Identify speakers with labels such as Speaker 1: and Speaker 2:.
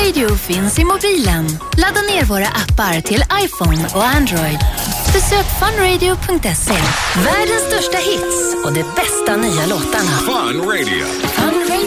Speaker 1: Radio finns i mobilen. Ladda ner våra appar till iPhone och Android. Besök funradio.se. Världens största hits och de bästa nya låtarna.
Speaker 2: Fun Radio.
Speaker 1: Fun Radio.